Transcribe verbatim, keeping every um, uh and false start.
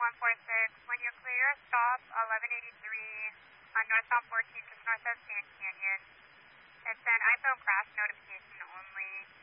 one four six. When you clear, stop eleven eighty-three on northbound fourteen, just north of Sand Canyon.